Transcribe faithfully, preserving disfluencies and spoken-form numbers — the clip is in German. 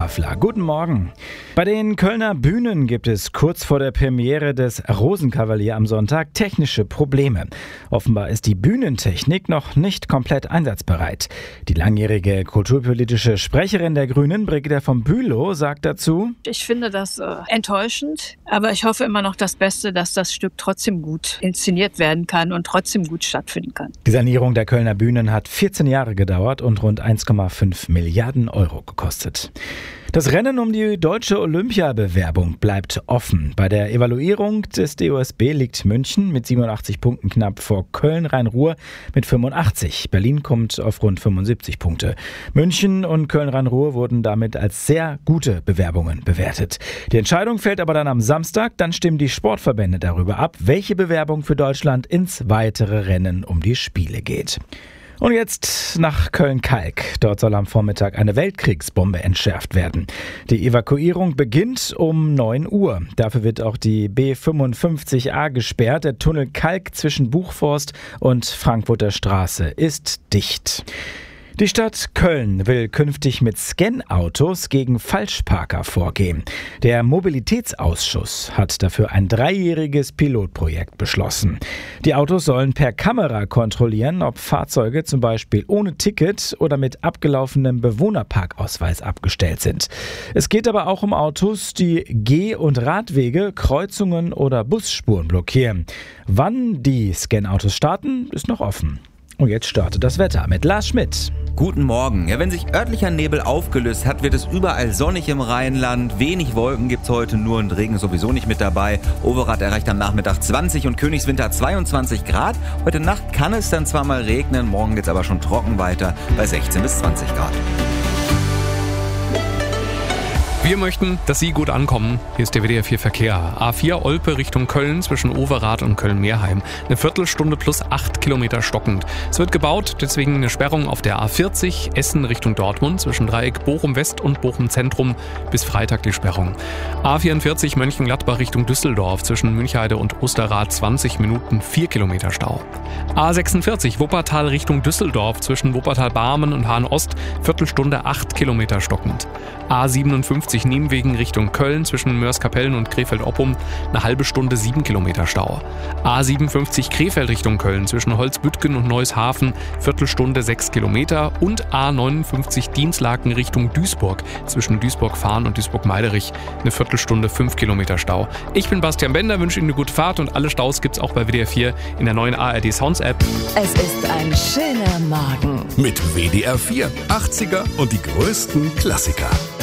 Stefafler. Guten Morgen. Bei den Kölner Bühnen gibt es kurz vor der Premiere des Rosenkavalier am Sonntag technische Probleme. Offenbar ist die Bühnentechnik noch nicht komplett einsatzbereit. Die langjährige kulturpolitische Sprecherin der Grünen, Brigitte von Bülow, sagt dazu: Ich finde das äh, enttäuschend, aber ich hoffe immer noch das Beste, dass das Stück trotzdem gut inszeniert werden kann und trotzdem gut stattfinden kann. Die Sanierung der Kölner Bühnen hat vierzehn Jahre gedauert und rund eins Komma fünf Milliarden Euro gekostet. Das Rennen um die deutsche Olympiabewerbung bleibt offen. Bei der Evaluierung des D O S B liegt München mit siebenundachtzig Punkten knapp vor Köln-Rhein-Ruhr mit fünfundachtzig. Berlin kommt auf rund fünfundsiebzig Punkte. München und Köln-Rhein-Ruhr wurden damit als sehr gute Bewerbungen bewertet. Die Entscheidung fällt aber dann am Samstag. Dann stimmen die Sportverbände darüber ab, welche Bewerbung für Deutschland ins weitere Rennen um die Spiele geht. Und jetzt nach Köln-Kalk. Dort soll am Vormittag eine Weltkriegsbombe entschärft werden. Die Evakuierung beginnt um neun Uhr. Dafür wird auch die B fünfundfünfzig A gesperrt. Der Tunnel Kalk zwischen Buchforst und Frankfurter Straße ist dicht. Die Stadt Köln will künftig mit Scan-Autos gegen Falschparker vorgehen. Der Mobilitätsausschuss hat dafür ein dreijähriges Pilotprojekt beschlossen. Die Autos sollen per Kamera kontrollieren, ob Fahrzeuge zum Beispiel ohne Ticket oder mit abgelaufenem Bewohnerparkausweis abgestellt sind. Es geht aber auch um Autos, die Geh- und Radwege, Kreuzungen oder Busspuren blockieren. Wann die Scan-Autos starten, ist noch offen. Und jetzt startet das Wetter mit Lars Schmidt. Guten Morgen. Ja, wenn sich örtlicher Nebel aufgelöst hat, wird es überall sonnig im Rheinland. Wenig Wolken gibt's heute, nur und Regen sowieso nicht mit dabei. Overath erreicht am Nachmittag zwanzig und Königswinter zweiundzwanzig Grad. Heute Nacht kann es dann zwar mal regnen, morgen geht's aber schon trocken weiter bei sechzehn bis zwanzig Grad. Wir möchten, dass Sie gut ankommen. Hier ist der W D R vier Verkehr. A vier Olpe Richtung Köln zwischen Overath und Köln-Meerheim. Eine Viertelstunde plus acht Kilometer stockend. Es wird gebaut, deswegen eine Sperrung auf der A vierzig Essen Richtung Dortmund zwischen Dreieck Bochum-West und Bochum-Zentrum. Bis Freitag die Sperrung. A vierundvierzig Mönchengladbach Richtung Düsseldorf zwischen Müncheide und Osterrad zwanzig Minuten, vier Kilometer Stau. A sechsundvierzig Wuppertal Richtung Düsseldorf zwischen Wuppertal-Barmen und Hahn-Ost. Viertelstunde acht Kilometer stockend. A siebenundfünfzig Nienwegen Richtung Köln zwischen Mörs-Kapellen und Krefeld-Oppum, eine halbe Stunde sieben Kilometer Stau. A siebenundfünfzig Krefeld Richtung Köln zwischen Holzbüttgen und Neueshafen, Viertelstunde sechs Kilometer und A neunundfünfzig Dienstlaken Richtung Duisburg zwischen Duisburg-Fahn und Duisburg-Meiderich, eine Viertelstunde fünf Kilometer Stau. Ich bin Bastian Bender, wünsche Ihnen eine gute Fahrt und alle Staus gibt's auch bei W D R vier in der neuen A R D Sounds App. Es ist ein schöner Morgen mit W D R vier, achtziger und die größten Klassiker.